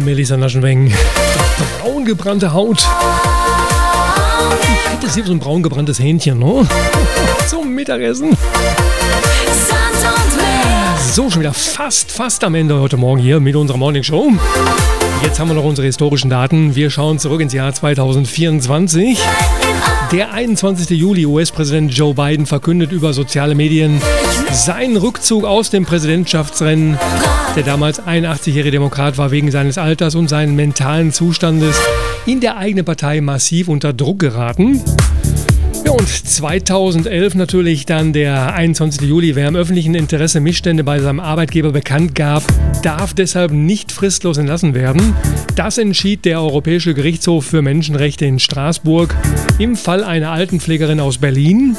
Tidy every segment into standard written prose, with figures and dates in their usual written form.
Melissa Naschenweng. Braun gebrannte Haut. Ich hätte jetzt hier so ein braun gebranntes Hähnchen, ne? Zum Mittagessen. So, schon wieder fast am Ende heute Morgen hier mit unserer Morning Show. Jetzt haben wir noch unsere historischen Daten. Wir schauen zurück ins Jahr 2024. Der 21. Juli, US-Präsident Joe Biden verkündet über soziale Medien seinen Rückzug aus dem Präsidentschaftsrennen. Der damals 81-jährige Demokrat war wegen seines Alters und seines mentalen Zustandes in der eigenen Partei massiv unter Druck geraten. Ja, und 2011 natürlich dann der 21. Juli. Wer im öffentlichen Interesse Missstände bei seinem Arbeitgeber bekannt gab, darf deshalb nicht fristlos entlassen werden. Das entschied der Europäische Gerichtshof für Menschenrechte in Straßburg im Fall einer Altenpflegerin aus Berlin.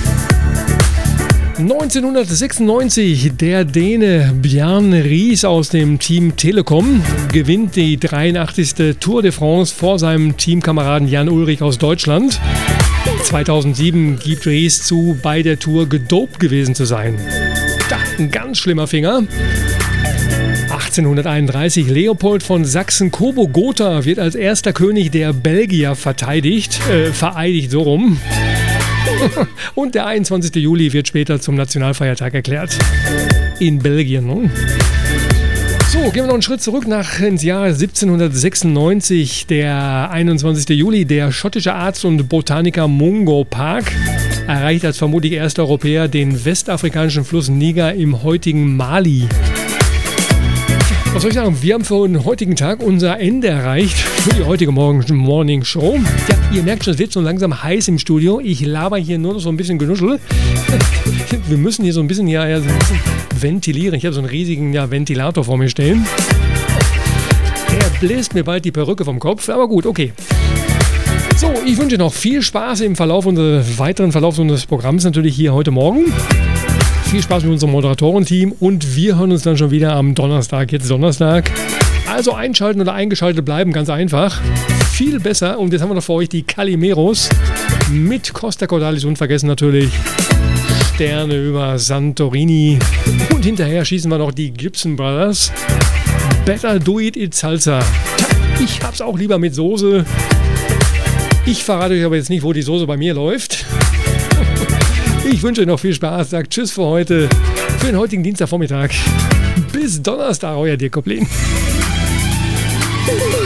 1996, der Däne Bjarne Riis aus dem Team Telekom gewinnt die 83. Tour de France vor seinem Teamkameraden Jan Ullrich aus Deutschland. 2007 gibt Riis zu, bei der Tour gedopt gewesen zu sein. Da, ein ganz schlimmer Finger. 1831, Leopold von Sachsen-Coburg-Gotha wird als erster König der Belgier vereidigt so rum. Und der 21. Juli wird später zum Nationalfeiertag erklärt. In Belgien. Ne? So, gehen wir noch einen Schritt zurück ins Jahr 1796, der 21. Juli. Der schottische Arzt und Botaniker Mungo Park erreicht als vermutlich erster Europäer den westafrikanischen Fluss Niger im heutigen Mali. Was soll ich sagen? Wir haben für den heutigen Tag unser Ende erreicht für die heutige Morning Show. Ja, ihr merkt schon, es wird so langsam heiß im Studio. Ich laber hier nur noch so ein bisschen Genuschel. Wir müssen hier so ein bisschen ventilieren. Ich habe so einen riesigen Ventilator vor mir stehen. Der bläst mir bald die Perücke vom Kopf, aber gut, okay. So, ich wünsche noch viel Spaß im weiteren Verlauf unseres Programms natürlich hier heute Morgen. Viel Spaß mit unserem Moderatorenteam und wir hören uns dann schon wieder am Donnerstag, jetzt Donnerstag. Also einschalten oder eingeschaltet bleiben, ganz einfach. Viel besser. Und jetzt haben wir noch für euch die Calimeros mit Costa Cordalis unvergessen natürlich. Sterne über Santorini. Und hinterher schießen wir noch die Gibson Brothers. Better do it, it's Salsa. Ich hab's auch lieber mit Soße. Ich verrate euch aber jetzt nicht, wo die Soße bei mir läuft. Ich wünsche euch noch viel Spaß, sagt Tschüss für heute, für den heutigen Dienstagvormittag. Bis Donnerstag, euer Dirk Koplin.